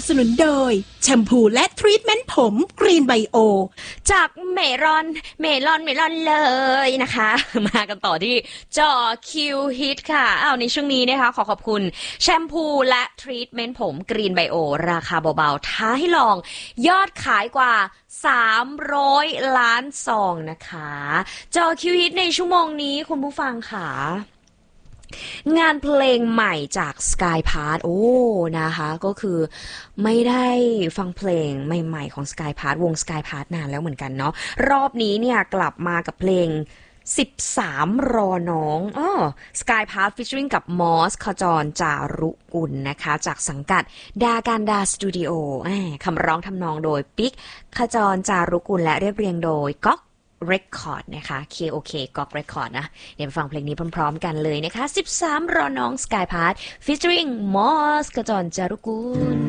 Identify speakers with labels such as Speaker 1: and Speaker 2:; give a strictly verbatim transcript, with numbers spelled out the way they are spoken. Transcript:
Speaker 1: นุนโดยแชมพูและทรีทเมนต์ผมกรีนไบโอ
Speaker 2: จากเมรอนเมรอนเมรอนเลยนะคะมากันต่อที่จอคิวฮิตค่ะอ้าวในช่วงนี้นะคะขอขอบคุณแชมพูและทรีทเมนต์ผมกรีนไบโอราคาเบาๆท้าให้ลองยอดขายกว่าสามร้อยล้านซองนะคะจอคิวฮิตในชั่วโมงนี้คุณผู้ฟังค่ะงานเพลงใหม่จาก Sky Pass โอ้นะคะก็คือไม่ได้ฟังเพลงใหม่ๆของ Sky Pass วง Sky Pass นานแล้วเหมือนกันเนาะรอบนี้เนี่ยกลับมากับเพลงสิบสามรอน้องอ้อ Sky Pass featuring กับมอสขจรจารุกุลนะคะจากสังกัดดาการดาสตูดิโอคำร้องทำนองโดยปิ๊กขจรจารุกุลและเรียบเรียงโดยก๊อกRecord นะคะ เค โอ เค ก๊อก Record นะเดี๋ยวไปฟังเพลงนี้พร้อมๆกันเลยนะคะสิบสามรอน้อง Sky Pass featuring มอสขจรจารุกุล